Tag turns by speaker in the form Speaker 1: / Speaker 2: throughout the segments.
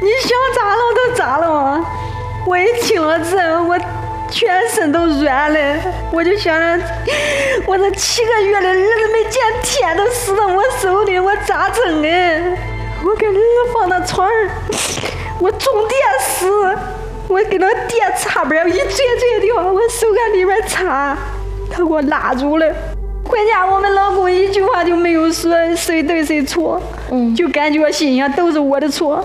Speaker 1: 你想咋了我都咋了嘛。我一听了这，我全身都软了，我就想着，我这7个月的儿子没见天都死到我手里，我咋整啊？我给儿子放到床上，我中电死，我给那电插边一拽掉，我手在里边插，他给我拉住了。回家我们老公一句话就没有说谁对谁错，就感觉心想都是我的错。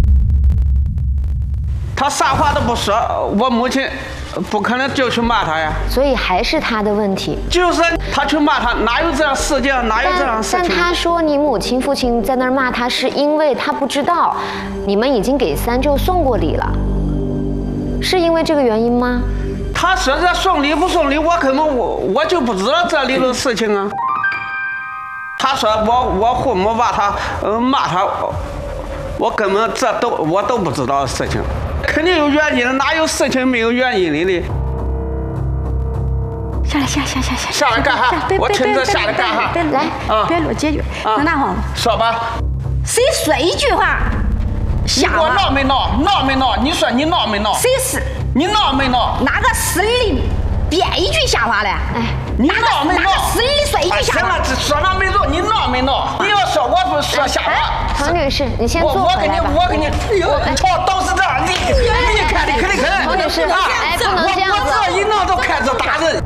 Speaker 2: 他啥话都不说，我母亲不可能就去骂他呀。
Speaker 3: 所以还是他的问题。
Speaker 2: 就是他去骂他，哪有这样事情？哪有这样事情？
Speaker 3: 但他说你母亲、父亲在那儿骂他，是因为他不知道你们已经给三舅送过礼了，是因为这个原因吗？
Speaker 2: 他说这送礼不送礼，我根本我就不知道这里的事情啊。他说我父母把他骂他，我根本我都不知道的事情，肯定有原因的，哪有事情没有原因的呢？下来干哈？我亲自下来干哈？
Speaker 1: 来，别乱解决。那哪好？
Speaker 2: 说吧。
Speaker 1: 谁说一句话？
Speaker 2: 你给我闹没闹？闹没闹？你说你闹没闹？
Speaker 1: 谁是？
Speaker 2: 你闹没闹？
Speaker 1: 哪个死里编一句瞎话来？哎，
Speaker 2: 你闹没闹？
Speaker 1: 哪个死里说一句瞎话？
Speaker 2: 说那没错，你闹没闹？你要说我不说瞎话。
Speaker 3: 唐女士，你先坐回来吧。
Speaker 2: 我给你，操，都是这样，你看你看。
Speaker 3: 唐女士，哎，不能这样子。
Speaker 2: 我这一闹都开始打人。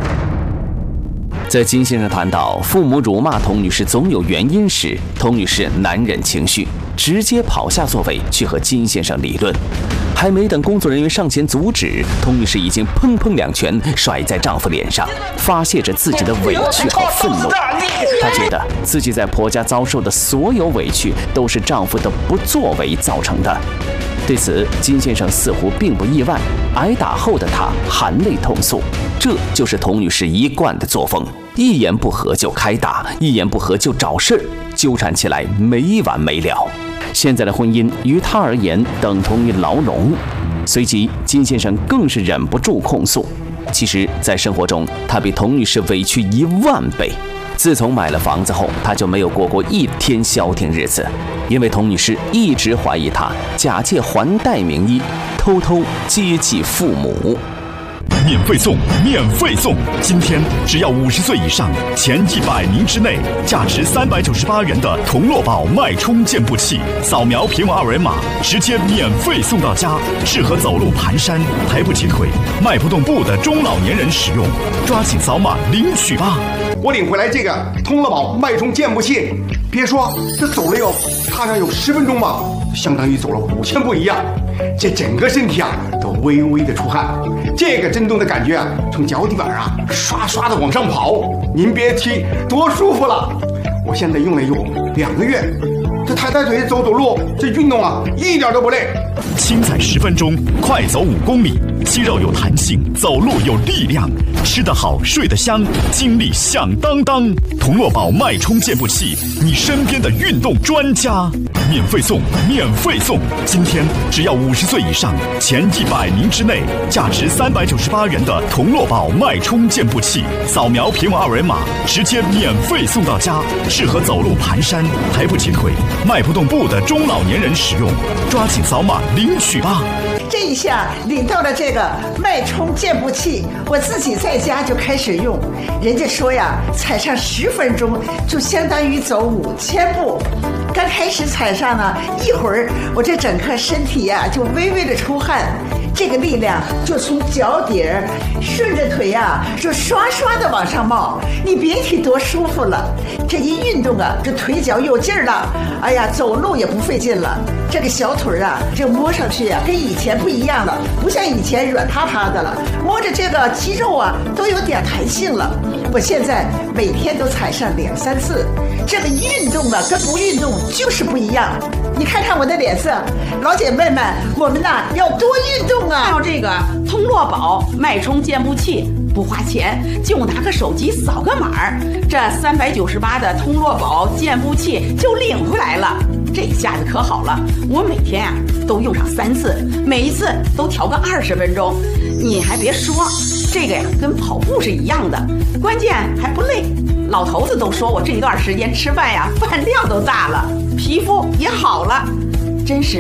Speaker 4: 在金先生谈到父母辱骂童女士总有原因时，童女士难忍情绪，直接跑下座位去和金先生理论。还没等工作人员上前阻止，童女士已经砰砰2拳甩在丈夫脸上，发泄着自己的委屈和愤怒。她觉得自己在婆家遭受的所有委屈都是丈夫的不作为造成的。对此，金先生似乎并不意外，挨打后的他含泪痛诉，这就是童女士一贯的作风，一言不合就开打，一言不合就找事儿，纠缠起来没完没了。现在的婚姻于他而言等同于牢笼。随即，金先生更是忍不住控诉，其实在生活中他比童女士委屈10000倍。自从买了房子后，他就没有过一天消停日子，因为童女士一直怀疑他假借还贷名义偷偷接济父母。
Speaker 5: 免费送，免费送！今天只要50岁以上，前100名之内，价值398元的同乐宝脉冲健步器，扫描屏幕2维码，直接免费送到家，适合走路、蹒跚、抬不起腿、迈不动步的中老年人使用，抓紧扫码领取吧！
Speaker 6: 我领回来这个同乐宝脉冲健步器，别说这走了踏上有10分钟吧，相当于走了5000步一样。这整个身体都微微的出汗，这个震动的感觉从脚底板刷刷的往上跑，您别提多舒服了。我现在用了有2个月，这抬腿走路，这运动一点都不累。
Speaker 5: 轻踩10分钟，快走5公里，肌肉有弹性，走路有力量，吃得好，睡得香，精力响当当。同乐宝脉冲健步器，你身边的运动专家，免费送，免费送！今天只要50岁以上，前100名之内，价值398元的同乐宝脉冲健步器，扫描屏幕2维码，直接免费送到家，适合走路、蹒跚、抬不起腿、迈不动步的中老年人使用，抓紧扫码领取吧！
Speaker 7: 这一下领到了这个脉冲健步器，我自己在家就开始用。人家说踩上10分钟就相当于走5000步。刚开始踩上呢，一会儿我这整个身体就微微的出汗，这个力量就从脚底顺着腿就刷刷的往上冒，你别提多舒服了。这一运动这腿脚有劲儿了，哎呀，走路也不费劲了。这个小腿这摸上去跟以前不一样了，不像以前软塌塌的了，摸着这个肌肉都有点弹性了。我现在每天都踩上2、3次，这个运动跟不运动就是不一样。你看看我的脸色，老姐妹们，我们要多运动啊！
Speaker 8: 还有这个通络宝脉冲健步器，不花钱，就拿个手机扫个码，这398的通络宝健步器就领回来了。这下子可好了，我每天都用上3次，每一次都调个20分钟。你还别说，这个跟跑步是一样的，关键还不累。老头子都说我这一段时间吃饭饭量都大了，皮肤也好了，真是